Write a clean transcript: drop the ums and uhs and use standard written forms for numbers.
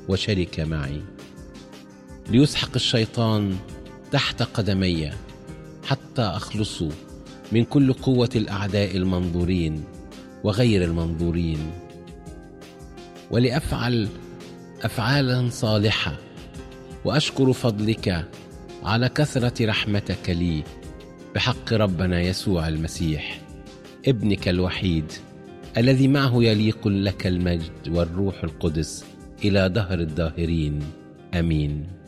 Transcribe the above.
وشرك معي، ليسحق الشيطان تحت قدمي حتى أخلص من كل قوة الأعداء المنظورين وغير المنظورين، ولأفعل أفعالا صالحة وأشكر فضلك على كثرة رحمتك لي بحق ربنا يسوع المسيح ابنك الوحيد، الذي معه يليق لك المجد والروح القدس إلى دهر الداهرين. آمين.